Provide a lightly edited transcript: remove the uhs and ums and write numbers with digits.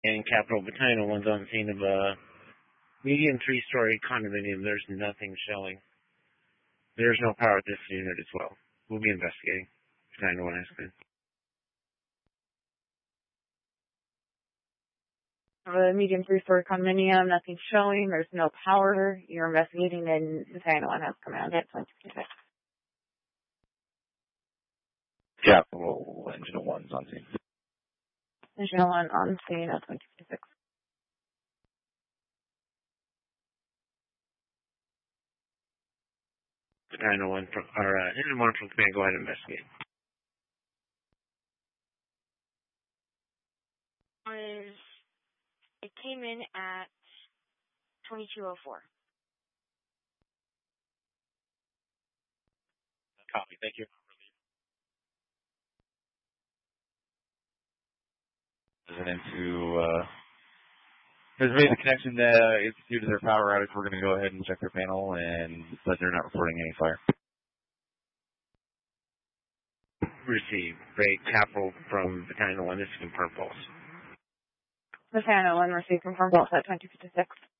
And Capital Battalion 1's on scene of a medium 3-story condominium. There's nothing showing. There's no power at this unit as well. We'll be investigating. Battalion 1 has been. The medium 3-story condominium, nothing showing. There's no power. You're investigating, and Battalion 1 has command at 2056. Capital Engine 1's on scene. Engine 1 on scene at 2056. Battalion 1 from, Engine 1 from command, go ahead and investigate. It came in at 2204. Copy, thank you. Resident who has made the connection that it's due to their power outage. We're going to go ahead and check their panel, but they're not reporting any fire. Receive. Great. Capital from Battalion 1. This is confirmed false. Battalion 1 received confirmed false at 2056.